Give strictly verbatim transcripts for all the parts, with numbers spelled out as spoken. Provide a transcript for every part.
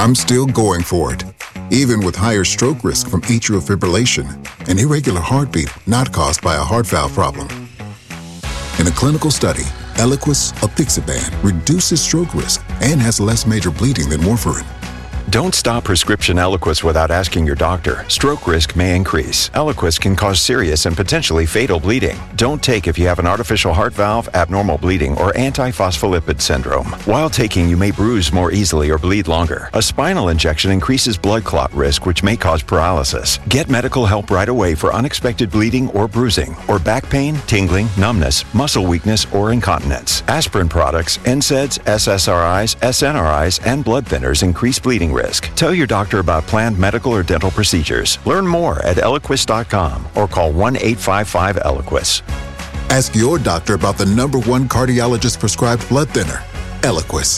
I'm still going for it, even with higher stroke risk from atrial fibrillation, an irregular heartbeat not caused by a heart valve problem. In a clinical study, Eliquis, apixaban, reduces stroke risk and has less major bleeding than warfarin. Don't stop prescription Eliquis without asking your doctor. Stroke risk may increase. Eliquis can cause serious and potentially fatal bleeding. Don't take if you have an artificial heart valve, abnormal bleeding, or antiphospholipid syndrome. While taking, you may bruise more easily or bleed longer. A spinal injection increases blood clot risk, which may cause paralysis. Get medical help right away for unexpected bleeding or bruising, or back pain, tingling, numbness, muscle weakness, or incontinence. Aspirin products, N SAIDs, S S R Is, S N R Is, and blood thinners increase bleeding risk. Tell your doctor about planned medical or dental procedures. Learn more at Eliquis dot com or call one eight five five Eliquis. Ask your doctor about the number one cardiologist prescribed blood thinner, Eliquis.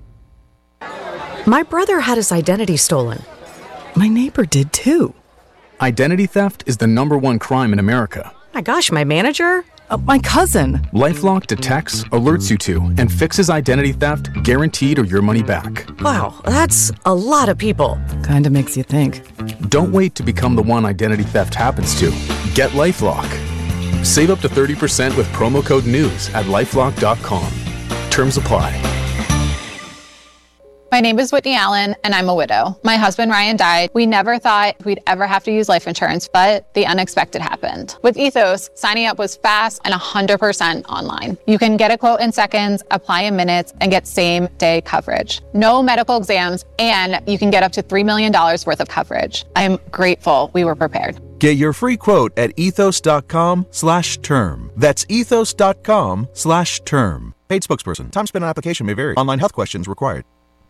My brother had his identity stolen. My neighbor did too. Identity theft is the number one crime in America. My gosh, my manager? Uh, my cousin. LifeLock detects, alerts you to, and fixes identity theft guaranteed or your money back. Wow, that's a lot of people. Kinda makes you think. Don't wait to become the one identity theft happens to. Get LifeLock. Save up to thirty percent with promo code NEWS at lifelock dot com. Terms apply. My name is Whitney Allen, and I'm a widow. My husband, Ryan, died. We never thought we'd ever have to use life insurance, but the unexpected happened. With Ethos, signing up was fast and one hundred percent online. You can get a quote in seconds, apply in minutes, and get same-day coverage. No medical exams, and you can get up to three million dollars worth of coverage. I am grateful we were prepared. Get your free quote at ethos.com slash term. That's ethos.com slash term. Paid spokesperson. Time spent on application may vary. Online health questions required.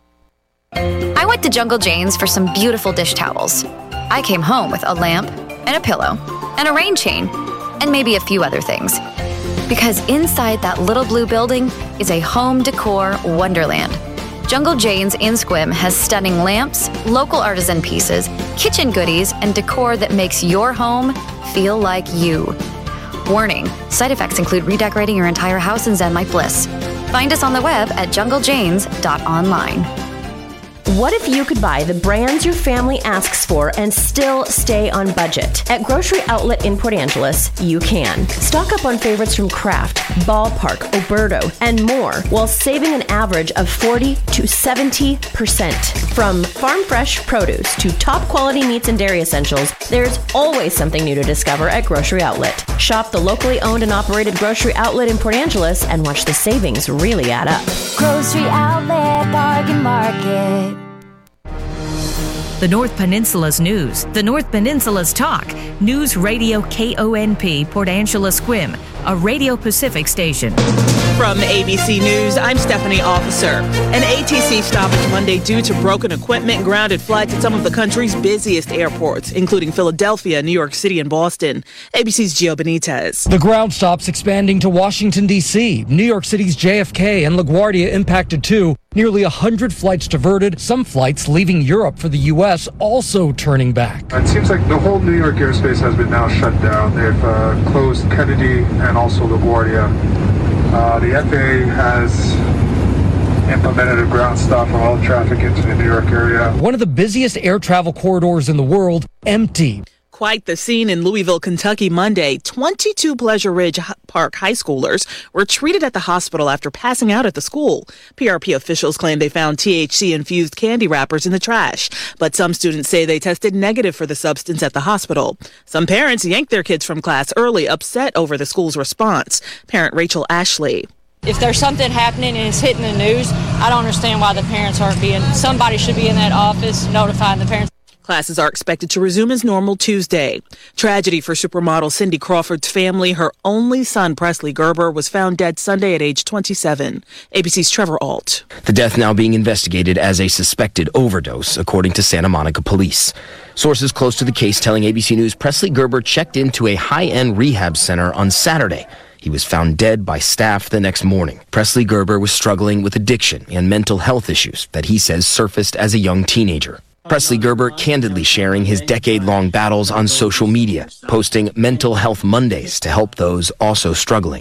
I went to Jungle Jane's for some beautiful dish towels. I came home with a lamp and a pillow and a rain chain and maybe a few other things. Because inside that little blue building is a home decor wonderland. Jungle Jane's in Sequim has stunning lamps, local artisan pieces, kitchen goodies, and decor that makes your home feel like you. Warning, side effects include redecorating your entire house in Zen like bliss. Find us on the web at jungle janes dot online. What if you could buy the brands your family asks for and still stay on budget? At Grocery Outlet in Port Angeles, you can. Stock up on favorites from Kraft, Ballpark, Oberto, and more while saving an average of forty to seventy percent. From farm fresh produce to top quality meats and dairy essentials, there's always something new to discover at Grocery Outlet. Shop the locally owned and operated Grocery Outlet in Port Angeles and watch the savings really add up. Grocery Outlet Bargain Market. The North Peninsula's news, the North Peninsula's talk. News Radio K O N P, Port Angeles Sequim, a Radio Pacific station. From A B C News, I'm Stephanie Officer. An A T C stoppage Monday due to broken equipment and grounded flights at some of the country's busiest airports, including Philadelphia, New York City, and Boston. A B C's Gio Benitez. The ground stops expanding to Washington, D C New York City's J F K and LaGuardia impacted too. Nearly one hundred flights diverted, some flights leaving Europe for the U S also turning back. It seems like the whole New York airspace has been now shut down. They've uh, closed Kennedy and also LaGuardia. Uh, the F A A has implemented a ground stop on all traffic into the New York area. One of the busiest air travel corridors in the world, empty. Quite the scene in Louisville, Kentucky Monday. twenty-two Pleasure Ridge Park high schoolers were treated at the hospital after passing out at the school. P R P officials claim they found T H C-infused candy wrappers in the trash, but some students say they tested negative for the substance at the hospital. Some parents yanked their kids from class early, upset over the school's response. Parent Rachel Ashley. If there's something happening and it's hitting the news, I don't understand why the parents aren't being, somebody should be in that office notifying the parents. Classes are expected to resume as normal Tuesday. Tragedy for supermodel Cindy Crawford's family. Her only son, Presley Gerber, was found dead Sunday at age twenty-seven. A B C's Trevor Alt. The death now being investigated as a suspected overdose, according to Santa Monica police. Sources close to the case telling A B C News Presley Gerber checked into a high-end rehab center on Saturday. He was found dead by staff the next morning. Presley Gerber was struggling with addiction and mental health issues that he says surfaced as a young teenager. Presley Gerber candidly sharing his decade-long battles on social media, posting Mental Health Mondays to help those also struggling.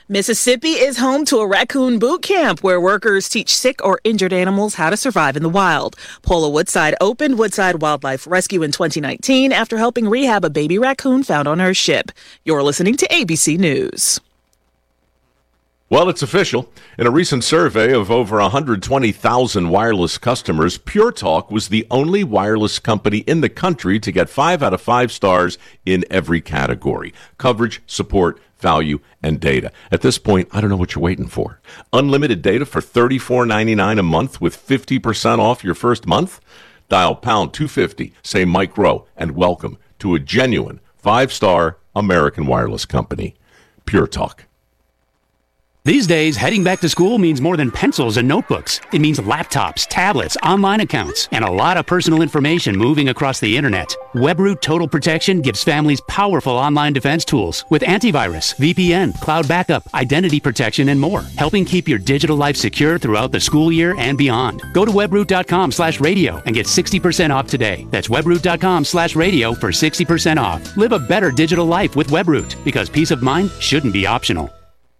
Mississippi is home to a raccoon boot camp where workers teach sick or injured animals how to survive in the wild. Paula Woodside opened Woodside Wildlife Rescue in twenty nineteen after helping rehab a baby raccoon found on her ship. You're listening to A B C News. Well, it's official. In a recent survey of over one hundred twenty thousand wireless customers, Pure Talk was the only wireless company in the country to get five out of five stars in every category: coverage, support, value, and data. At this point, I don't know what you're waiting for. Unlimited data for thirty-four ninety-nine a month with fifty percent off your first month? Dial pound two fifty, say Mike Rowe, and welcome to a genuine five-star American wireless company. Pure Talk. These days, heading back to school means more than pencils and notebooks. It means laptops, tablets, online accounts, and a lot of personal information moving across the internet. WebRoot Total Protection gives families powerful online defense tools with antivirus, V P N, cloud backup, identity protection, and more, helping keep your digital life secure throughout the school year and beyond. Go to webroot.com slash radio and get sixty percent off today. That's webroot.com slash radio for sixty percent off. Live a better digital life with WebRoot, because peace of mind shouldn't be optional.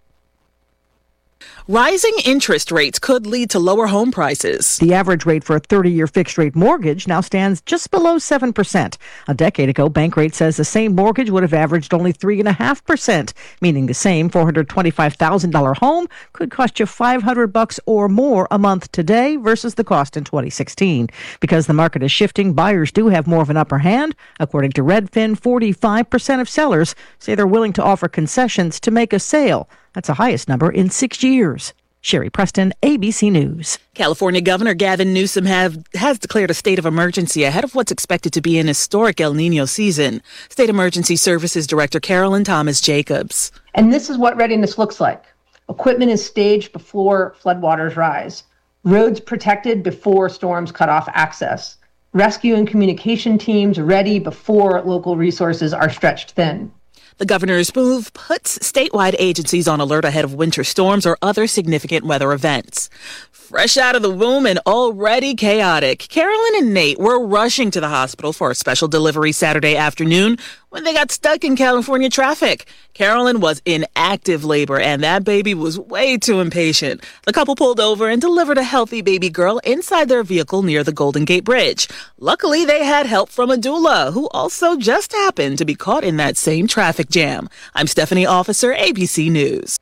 Rising interest rates could lead to lower home prices. The average rate for a thirty-year fixed-rate mortgage now stands just below seven percent. A decade ago, Bankrate says the same mortgage would have averaged only three point five percent, meaning the same four hundred twenty-five thousand dollars home could cost you five hundred bucks or more a month today versus the cost in twenty sixteen. Because the market is shifting, buyers do have more of an upper hand. According to Redfin, forty-five percent of sellers say they're willing to offer concessions to make a sale. That's the highest number in six years. Sherry Preston, A B C News. California Governor Gavin Newsom have, has declared a state of emergency ahead of what's expected to be an historic El Nino season. State Emergency Services Director Carolyn Thomas Jacobs. And this is what readiness looks like. Equipment is staged before floodwaters rise. Roads protected before storms cut off access. Rescue and communication teams ready before local resources are stretched thin. The governor's move puts statewide agencies on alert ahead of winter storms or other significant weather events. Fresh out of the womb and already chaotic, Carolyn and Nate were rushing to the hospital for a special delivery Saturday afternoon when they got stuck in California traffic. Carolyn was in active labor, and that baby was way too impatient. The couple pulled over and delivered a healthy baby girl inside their vehicle near the Golden Gate Bridge. Luckily, they had help from a doula, who also just happened to be caught in that same traffic jam. I'm Stephanie Officer, A B C News.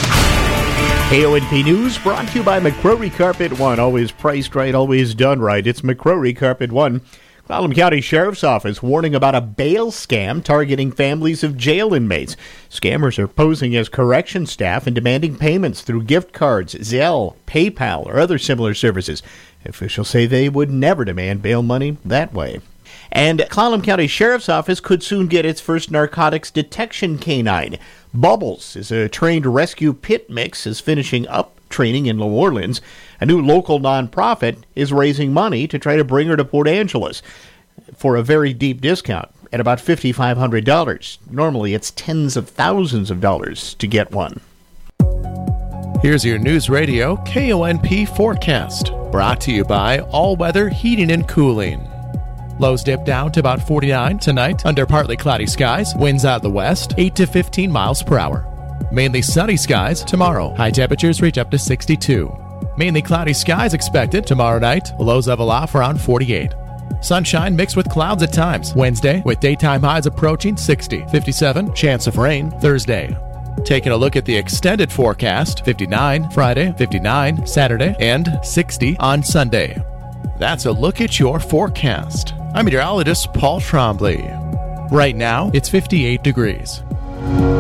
K O N P News brought to you by McCrory Carpet One. Always priced right, always done right. It's McCrory Carpet One. Clallam County Sheriff's Office warning about a bail scam targeting families of jail inmates. Scammers are posing as correction staff and demanding payments through gift cards, Zelle, PayPal, or other similar services. Officials say they would never demand bail money that way. And Clallam County Sheriff's Office could soon get its first narcotics detection canine. Bubbles is a trained rescue pit mix is finishing up training in New Orleans. A new local nonprofit is raising money to try to bring her to Port Angeles for a very deep discount at about five thousand five hundred dollars. Normally it's tens of thousands of dollars to get one. Here's your News Radio K O N P forecast, brought to you by All Weather Heating and Cooling. Lows dip down to about forty-nine tonight under partly cloudy skies. Winds out of the west, eight to fifteen miles per hour. Mainly sunny skies tomorrow. High temperatures reach up to sixty-two. Mainly cloudy skies expected tomorrow night. Lows level off around forty-eight. Sunshine mixed with clouds at times. Wednesday with daytime highs approaching sixty. fifty-seven, chance of rain Thursday. Taking a look at the extended forecast, fifty-nine Friday, fifty-nine Saturday, and sixty on Sunday. That's a look at your forecast. I'm meteorologist Paul Trombley. Right now, it's fifty-eight degrees.